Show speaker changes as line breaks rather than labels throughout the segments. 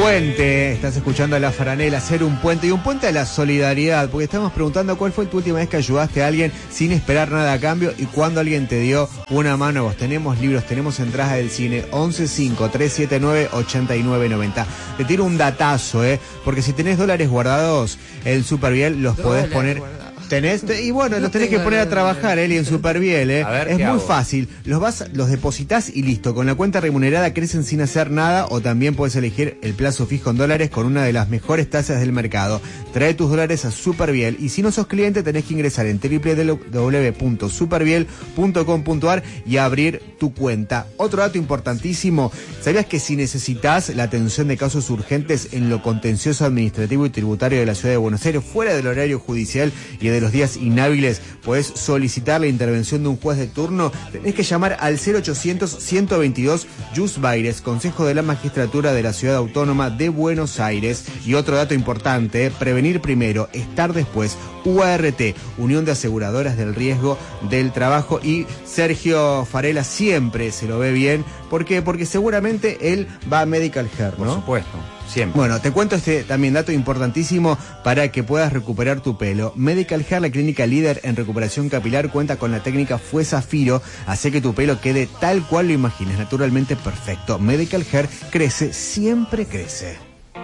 puente, estás escuchando a La Franela, hacer un puente, y un puente a la solidaridad, porque estamos preguntando cuál fue tu última vez que ayudaste a alguien sin esperar nada a cambio y cuando alguien te dio una mano a vos. Tenemos libros, tenemos entradas del cine, 1153798990. Te tiro un datazo, porque si tenés dólares guardados, el Superviel los podés poner... Y bueno, los tenés que poner a trabajar, Eli, en Superviel,
A ver,
es muy
hago?
fácil. Los depositás y listo. Con la cuenta remunerada crecen sin hacer nada, o también puedes elegir el plazo fijo en dólares con una de las mejores tasas del mercado. Trae tus dólares a Superviel, y si no sos cliente tenés que ingresar en www.superviel.com.ar y abrir tu cuenta. Otro dato importantísimo: ¿sabías que si necesitas la atención de casos urgentes en lo contencioso administrativo y tributario de la Ciudad de Buenos Aires, fuera del horario judicial y de los días inhábiles, podés solicitar la intervención de un juez de turno? Tenés que llamar al 0800-122 Jus Baires, Consejo de la Magistratura de la Ciudad Autónoma de Buenos Aires. Y otro dato importante: prevenir primero, estar después. UART, Unión de Aseguradoras del Riesgo del Trabajo. Y Sergio Farela siempre se lo ve bien. ¿Por qué? Porque seguramente él va a Medical Hair, ¿no?
Por supuesto, siempre.
Bueno, te cuento este también dato importantísimo para que puedas recuperar tu pelo. Medical Hair, la clínica líder en recuperación capilar, cuenta con la técnica Fue Zafiro. Hace que tu pelo quede tal cual lo imagines, naturalmente perfecto. Medical Hair crece, siempre crece.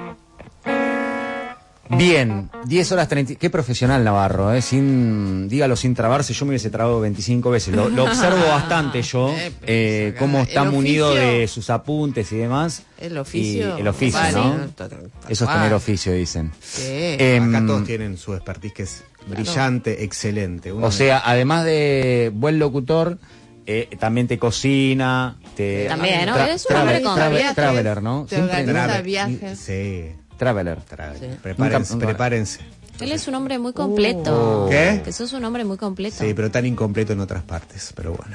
Bien, 10 horas 30. Qué profesional Navarro, dígalo sin trabarse. Yo me hubiese trabado 25 veces. Lo observo bastante yo, cómo está munido de sus apuntes y demás.
El oficio.
El oficio,
vale,
¿no? Eso es tener oficio, dicen.
Sí.
Acá todos tienen su expertise, que es brillante, excelente.
O sea, además de buen locutor, también te cocina.
También, ¿no? Es un hombre con
Traveler, ¿no?
Te organiza viajes.
Sí.
Traveler.
Sí.
Nunca-
Prepárense.
Él es un hombre muy completo.
¿Qué?
Que sos un hombre muy completo.
Sí, pero tan incompleto en otras partes, pero bueno.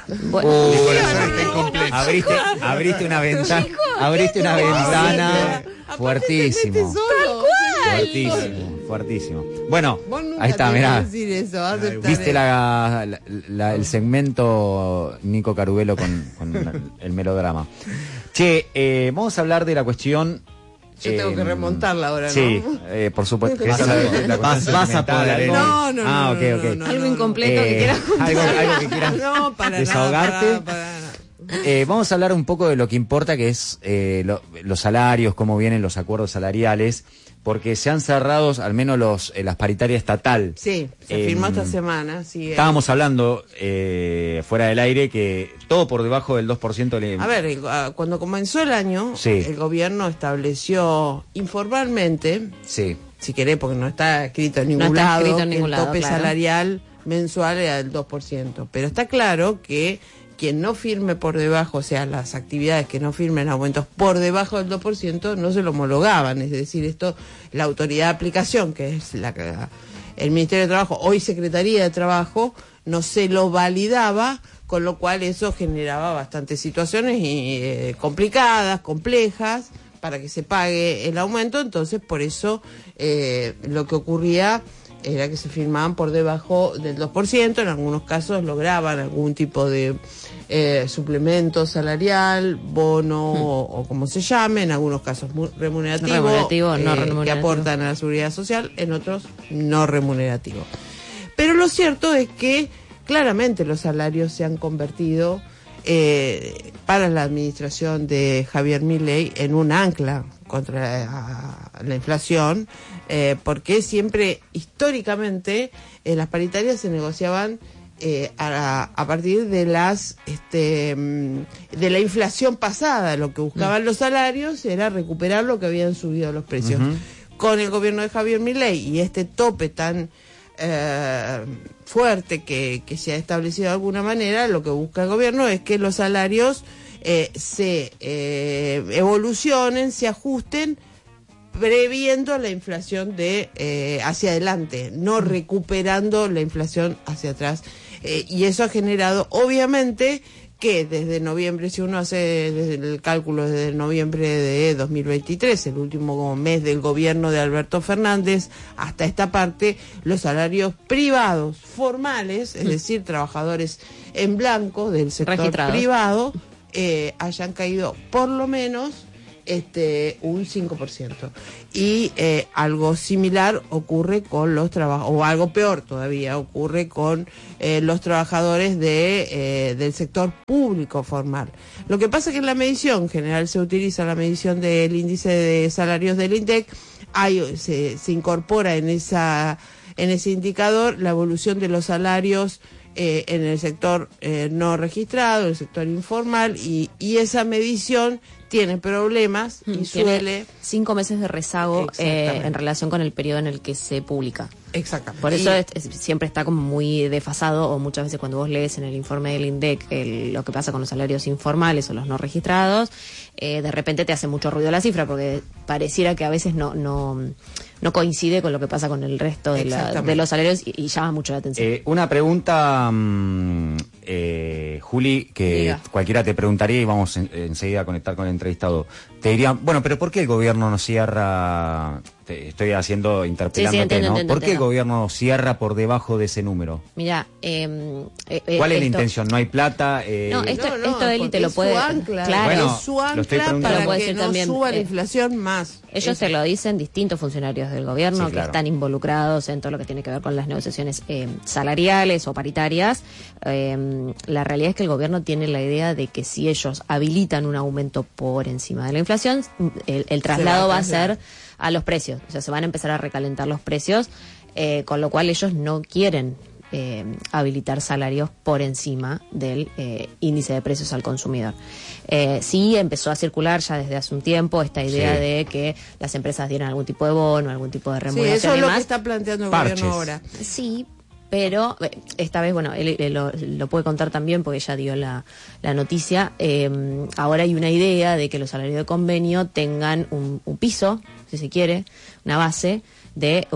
Abriste una ventana. Abriste una ventana. Fuertísimo. Fuertísimo. Bueno, ahí está, mirá. Viste el segmento Nico Carubelo con el melodrama. Che, vamos a hablar de la cuestión.
Yo tengo que remontarla ahora, ¿no?
Sí, por supuesto.
Vas a poder.
No.
Ok.
Algo incompleto que quieras
Algo que quieras desahogarte. Vamos a hablar un poco de lo que importa, que es los salarios, cómo vienen los acuerdos salariales, porque se han cerrado al menos las paritarias estatal.
Sí, se firmó esta semana. Sí,
estábamos hablando fuera del aire que todo por debajo del 2%.
A ver, cuando comenzó el año, el gobierno estableció informalmente, si querés, porque no está escrito en ningún lado, el tope salarial mensual era del 2%. Pero está claro que quien no firme por debajo, o sea, las actividades que no firmen aumentos por debajo del 2%, no se lo homologaban. Es decir, esto, la autoridad de aplicación, que es el Ministerio de Trabajo, hoy Secretaría de Trabajo, no se lo validaba, con lo cual eso generaba bastantes situaciones complicadas, complejas, para que se pague el aumento. Entonces, por eso lo que ocurría era que se firmaban por debajo del 2%, en algunos casos lograban algún tipo de suplemento salarial, bono o como se llame, en algunos casos remunerativo,
no remunerativo,
que aportan a la seguridad social, en otros no remunerativo. Pero lo cierto es que claramente los salarios se han convertido para la administración de Javier Milei en un ancla contra la inflación, porque siempre, históricamente, las paritarias se negociaban a partir de de la inflación pasada. Lo que buscaban los salarios era recuperar lo que habían subido los precios. Con el gobierno de Javier Milei y este tope tan fuerte que se ha establecido de alguna manera, lo que busca el gobierno es que los salarios se evolucionen, se ajusten, previendo la inflación hacia adelante, no recuperando la inflación hacia atrás. Y eso ha generado, obviamente, que desde noviembre, si uno hace desde el cálculo desde noviembre de 2023, el último mes del gobierno de Alberto Fernández, hasta esta parte, los salarios privados formales, es decir, trabajadores en blanco del sector privado, hayan caído por lo menos un 5%. Y algo similar ocurre con los trabajadores, o algo peor todavía, ocurre con los trabajadores del sector público formal. Lo que pasa es que en la medición en general se utiliza la medición del índice de salarios del INDEC, se incorpora en ese indicador la evolución de los salarios en el sector no registrado, el sector informal, y esa medición tiene problemas y suele...
5 meses de rezago en relación con el periodo en el que se publica.
Exactamente.
Por eso siempre está como muy desfasado, o muchas veces cuando vos lees en el informe del INDEC lo que pasa con los salarios informales o los no registrados, de repente te hace mucho ruido la cifra, porque pareciera que a veces no coincide con lo que pasa con el resto de los salarios y llama mucho la atención.
Una pregunta, Juli, que
Diga.
cualquiera te preguntaría y vamos enseguida a conectar con el entrevistado. Te dirían, bueno, pero ¿por qué el gobierno no cierra? Te estoy interpelándote,
entiendo.
¿Por qué el gobierno cierra por debajo de ese número?
Mira,
¿cuál es la intención? ¿No hay plata?
Esto Eli te lo puede...
Es su ancla,
claro.
es su ancla para que no
también,
suba la inflación más.
Ellos te lo dicen distintos funcionarios del gobierno,
Sí, claro,
que están involucrados en todo lo que tiene que ver con las negociaciones salariales o paritarias. La realidad es que el gobierno tiene la idea de que si ellos habilitan un aumento por encima de la inflación, el traslado va a ser a los precios. O sea, se van a empezar a recalentar los precios, con lo cual ellos no quieren habilitar salarios por encima del índice de precios al consumidor. Sí empezó a circular ya desde hace un tiempo esta idea de que las empresas dieran algún tipo de bono, algún tipo de remuneración.
Sí, eso es lo
que
está planteando el
Parches.
gobierno ahora.
Sí, pero esta vez, bueno, él lo puede contar también porque ella dio la noticia. Ahora hay una idea de que los salarios de convenio tengan un piso, si se quiere, una base de